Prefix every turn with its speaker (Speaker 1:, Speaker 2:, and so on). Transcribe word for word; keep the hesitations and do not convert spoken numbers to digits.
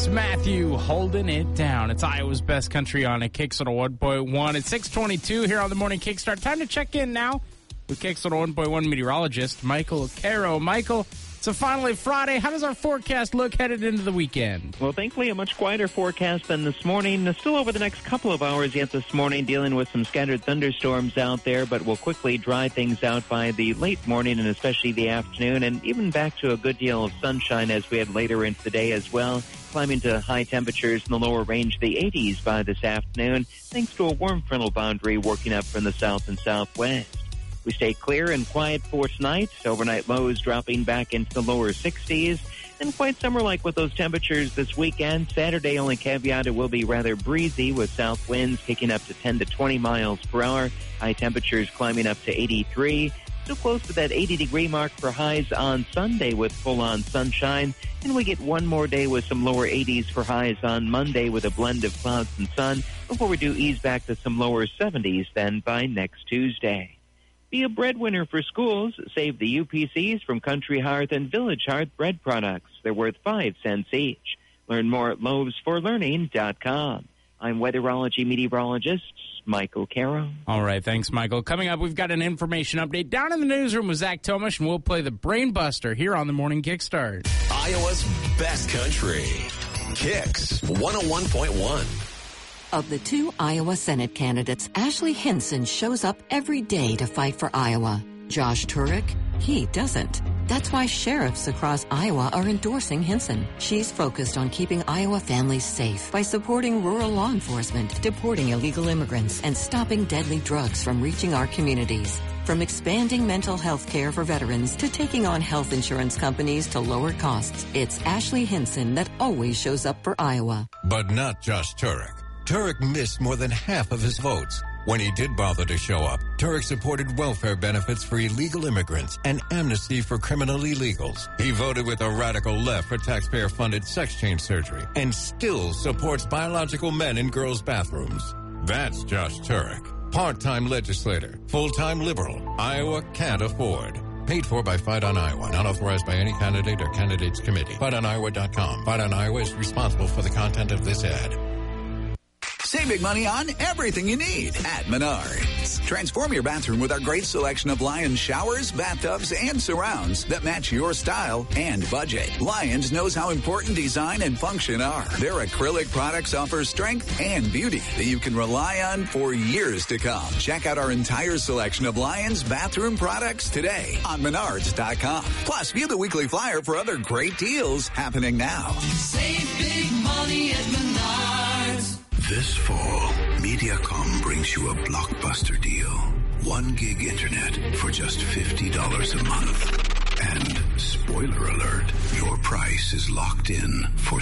Speaker 1: It's Matthew holding it down. It's Iowa's best country on a Kicks on one point one. It's six twenty-two here on the Morning Kickstart. Time to check in now with Kicks on one point one meteorologist Michael Caro. Michael, it's a finally Friday. How does our forecast look headed into the weekend?
Speaker 2: Well, thankfully, a much quieter forecast than this morning. Still over the next couple of hours yet this morning, dealing with some scattered thunderstorms out there, but we'll quickly dry things out by the late morning and especially the afternoon, and even back to a good deal of sunshine as we head later into the day as well, climbing to high temperatures in the lower range of the eighties by this afternoon, thanks to a warm frontal boundary working up from the south and southwest. We stay clear and quiet for tonight. Overnight lows dropping back into the lower sixties. And quite summer-like with those temperatures this weekend. Saturday, only caveat, it will be rather breezy with south winds kicking up to ten to twenty miles per hour. High temperatures climbing up to eighty-three. Still close to that eighty-degree mark for highs on Sunday with full-on sunshine. And we get one more day with some lower eighties for highs on Monday with a blend of clouds and sun before we do ease back to some lower seventies then by next Tuesday. Be a breadwinner for schools. Save the U P Cs from Country Hearth and Village Hearth bread products. They're worth five cents each. Learn more at loaves for learning dot com. I'm weatherology meteorologist Michael Caro.
Speaker 1: All right, thanks, Michael. Coming up, we've got an information update down in the newsroom with Zach Tomash, and we'll play the Brain Buster here on the Morning Kickstart.
Speaker 3: Iowa's best country. Kicks one oh one point one.
Speaker 4: Of the two Iowa Senate candidates, Ashley Hinson shows up every day to fight for Iowa. Josh Turek, he doesn't. That's why sheriffs across Iowa are endorsing Hinson. She's focused on keeping Iowa families safe by supporting rural law enforcement, deporting illegal immigrants, and stopping deadly drugs from reaching our communities. From expanding mental health care for veterans to taking on health insurance companies to lower costs, it's Ashley Hinson that always shows up for Iowa.
Speaker 5: But not Josh Turek. Turek missed more than half of his votes. When he did bother to show up, Turek supported welfare benefits for illegal immigrants and amnesty for criminal illegals. He voted with a radical left for taxpayer-funded sex change surgery and still supports biological men in girls' bathrooms. That's Josh Turek. Part-time legislator, full-time liberal, Iowa can't afford. Paid for by Fight on Iowa, not authorized by any candidate or candidates committee. fight on iowa dot com. Fight on Iowa is responsible for the content of this ad.
Speaker 6: Save big money on everything you need at Menards. Transform your bathroom with our great selection of Lions showers, bathtubs, and surrounds that match your style and budget. Lions knows how important design and function are. Their acrylic products offer strength and beauty that you can rely on for years to come. Check out our entire selection of Lions bathroom products today on menards dot com. Plus, view the weekly flyer for other great deals happening now.
Speaker 7: Save big money at Menards.
Speaker 8: This fall, Mediacom brings you a blockbuster deal. One gig internet for just fifty dollars a month. And, spoiler alert, your price is locked in for